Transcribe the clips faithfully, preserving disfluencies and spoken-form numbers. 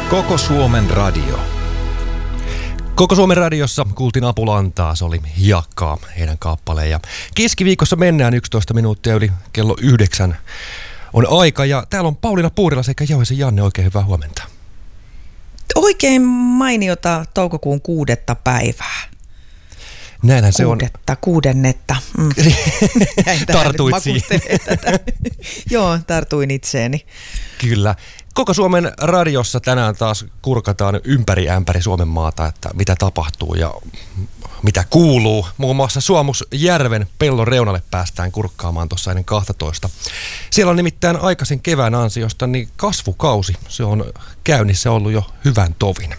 Koko Suomen radio. Koko Suomen radiossa kuultiin Apulantaa, se oli Hiekkaa, heidän kappaleen. Ja keskiviikossa mennään yksitoista minuuttia yli kello yhdeksän on aika. Ja täällä on Pauliina Puurila sekä Jauhisen Janne, oikein hyvää huomenta. Oikein mainiota toukokuun kuudetta päivää. Näinhän se Kuudetta, on. kuudennetta. Mm. Tartuit siihen. Joo, tartuin itseeni. Kyllä. Koko Suomen radiossa tänään taas kurkataan ympäri ämpäri Suomen maata, että mitä tapahtuu ja mitä kuuluu. Muun muassa Suomusjärven pellon reunalle päästään kurkkaamaan tuossa ennen kaksitoista. Siellä on nimittäin aikaisen kevään ansiosta niin kasvukausi. Se on käynnissä ollut jo hyvän tovin.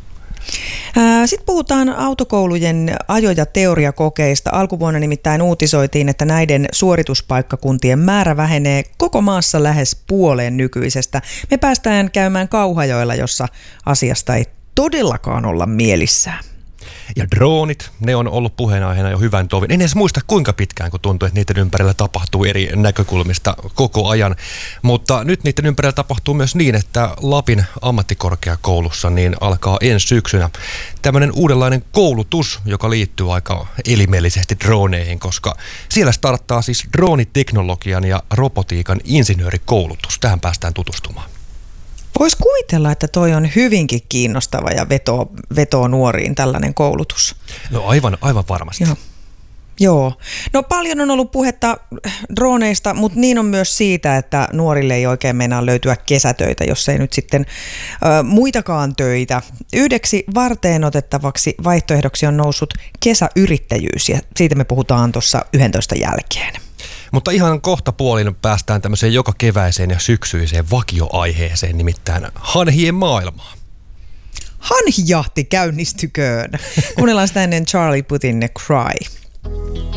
Sitten puhutaan autokoulujen ajo- ja teoriakokeista. Alkuvuonna nimittäin uutisoitiin, että näiden suorituspaikkakuntien määrä vähenee koko maassa lähes puoleen nykyisestä. Me päästään käymään Kauhajoella, jossa asiasta ei todellakaan olla mielissään. Ja droonit, ne on ollut puheenaiheena jo hyvän tovin. En edes muista kuinka pitkään, kun tuntuu, että niiden ympärillä tapahtuu eri näkökulmista koko ajan. Mutta nyt niiden ympärillä tapahtuu myös niin, että Lapin ammattikorkeakoulussa niin alkaa ensi syksynä tämmöinen uudenlainen koulutus, joka liittyy aika elimellisesti drooneihin, koska siellä starttaa siis drooniteknologian ja robotiikan insinöörikoulutus. Tähän päästään tutustumaan. Voisi kuvitella, että toi on hyvinkin kiinnostava ja vetoo, vetoo nuoriin tällainen koulutus. No aivan, aivan varmasti. Joo. Joo. No paljon on ollut puhetta drooneista, mutta niin on myös siitä, että nuorille ei oikein meinaa löytyä kesätöitä, jos ei nyt sitten ö, muitakaan töitä. Yhdeksi varteen otettavaksi vaihtoehdoksi on noussut kesäyrittäjyys ja siitä me puhutaan tuossa yhdentoista jälkeen. Mutta ihan kohta puolin päästään tämmöiseen joka keväiseen ja syksyiseen vakioaiheeseen, nimittäin hanhien maailmaa. Hanhijahti käynnistyköön. Kuunnellaan sitä ennen Charlie Puttin Cry.